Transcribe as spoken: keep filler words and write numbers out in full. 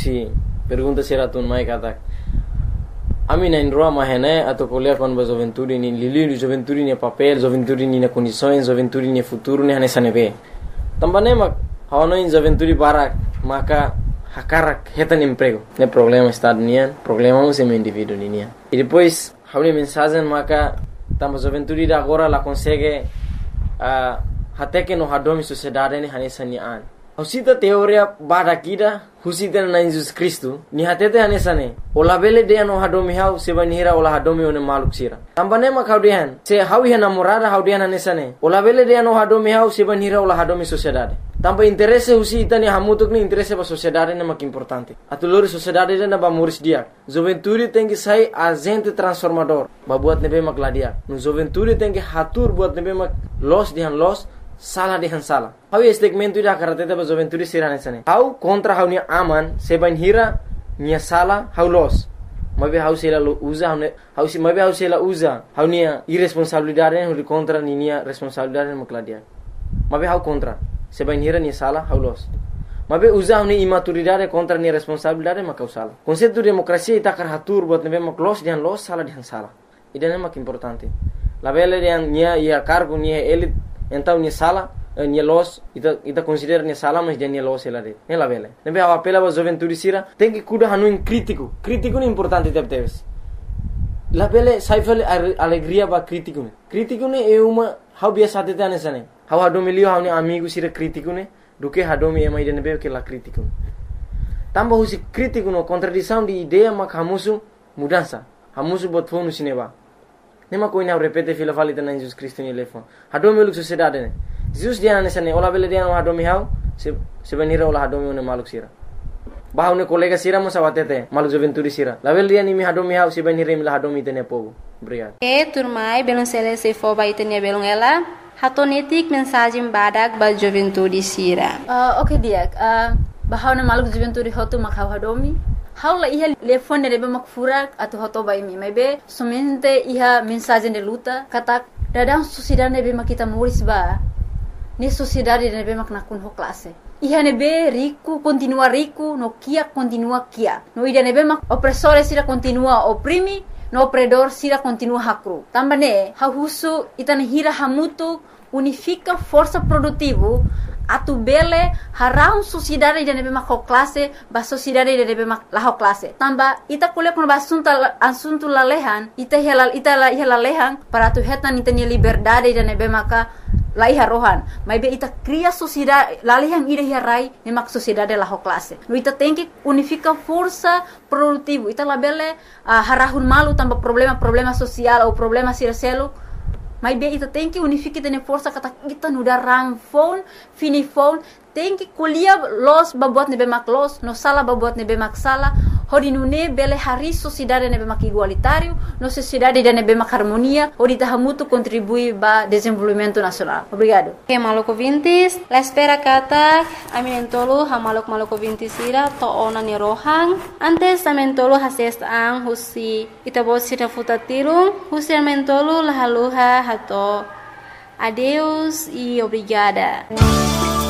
si pergunta si ratun mai kata ami na indroa mahene atau kuliah kon ba Joventuri ni lili Joventuri ni papel Joventuri ni na condições Joventuri ni futuro ni hanesa nebe tambane mak hawano in Joventuri barak maka hakarak hetan emprego ne problema estado nian problema um sem indivíduo nian e depois hawni mensagem maka tamba Joventuri da agora la consegue uh, até que no hadomi sociedade ni hanesa ni an Husita teoria bada kida husita na Jesus Cristo ni hatete hanesane ola bele de no hadomi hau sebanira ola hadomi one maluk sira tambane ma kaudian se hau ya namorada hau dia hanesane ola bele de no hadomi hau sebanira ola hadomi sociedade tamba interesse husita ni hamutuk ni interesse ba sociedade ne mak importante atulori sociedade na ba muris dia Joventuri tem que sai agente transformador ba buat nebe mak ladia no Joventuri tem que hatur buat nebe mak los dihan los salah dihan salah hau segmento ida karate ba Joventuri sirane sane hau kontra hau ni aman seban hira nia salah hau los mabe hau sela usa hau si mabe hau sela usa hau nia irresponsabilidade hau contra ni nia responsabilidade makladia mabe hau kontra seban hira nia salah hau los mabe usa hau ni imaturidade contra nia responsabilidade makau salah konsepto demokrasia ita kar hatur buat nebe mak los dihan los salah dihan salah idane mak importante la bele dihan nia ia cargo nia elit então nia sala nia los ita ita considera nia sala mas dia nia los ela de ela vele nebe a apela ba Joventuri sira tem que cuida hanu in crítico crítico é importante tep teves la vele saifale alegria ba crítico ne crítico ne é uma hau biasa tete anesane hau hadomilio hau ni amigo sira crítico ne do que hadomi ema ide nebe que la crítico tamba husi crítico no contradição de ideia mak hamusu mudança hamusu bot fonu sineba nema ko ina repete fila falita na Jesus Cristo ni lefo hadomi luk sociedade ne Jesus dia na sane ola bele dia no hadomi hau se se venira ola hadomi ne maluk sira bahau ne kolega sira mo sawatete maluk Joventuri sira la bele dia ni mi hadomi hau se venira mi la hadomi tene povo obrigado e turmai belon sele se fo ba itene belon ela hatonetik mensagem badak ba Joventuri sira uh, okay dia uh, bahau ne maluk Joventuri hotu makau hadomi Haula iha telefone de mak furak atau hoto bai mi maybe somente iha mensagem de luta kata dadang sociedade be mak kita muris ba ni sociedade de be mak nakun ho classe iha ne be rico continua rico no kia continua kia no ida ne be mak opressore sira continua oprimi no opredor sira continua hakru tambane ha husu itane hira hamutu unifica força produtivo atu bele harau sociedade de nebe mak classe ba sociedade de nebe mak la classe tamba ita kuliah kon basunta asunto lalehan ita halal ita la halalehan para tu hetan ita ni liberdade de nebe maka la iha rohan maybe ita cria sociedade lalehan ida harai ne mak sociedade la classe no ita tem que unifica força produtivo ita la bele uh, harahun malu tamba problema problema social ou problema sircelo Mas bem, ita tem que unificar tene força kata kita nuda rang phone, fini phone, tem que kuliah los babuat nebe mak los, no sala babuat nebe mak sala, hodi nune bele hari sociedade nebe mak igualitário, no sociedade de nebe mak harmonia, hodi tahamutu contribui ba desenvolvimento nacional. Obrigado. Que maloko vintis, la espera kata aminentolo ha malok maloko vintis ira to ona ni rohang, antes amentolo hases ang husi itabot sita futatirung, husi amentolo la haluha hato. Adeus e obrigada.